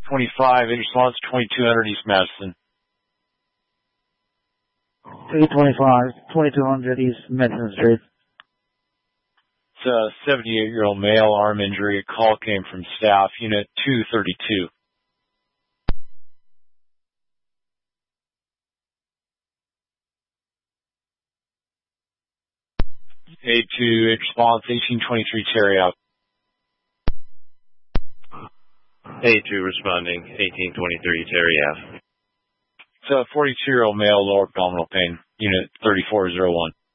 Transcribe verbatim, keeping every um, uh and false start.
twenty-five, in response, twenty-two hundred East Madison. eight twenty-five, twenty-two hundred East Madison Street. It's a seventy-eight-year-old male, arm injury. A call came from staff, unit two thirty-two. A two, in response, eighteen twenty-three Terry out. A two responding, eighteen twenty-three Terry Ave. It's a forty-two-year-old male, lower abdominal pain, unit thirty-four oh one.